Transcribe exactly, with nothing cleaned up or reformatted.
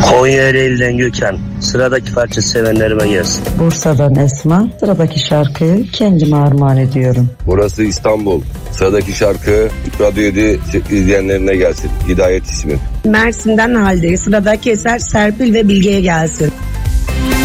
Konya Ereğli'den Gökhan. Sıradaki parça sevenlerime gelsin. Bursa'dan Esma. Sıradaki şarkıyı kendime armağan ediyorum. Burası İstanbul. Sıradaki şarkı Radyo yedi izleyenlerine gelsin. Hidayet ismi. Mersin'den Halide. Sıradaki eser Serpil ve Bilge'ye gelsin.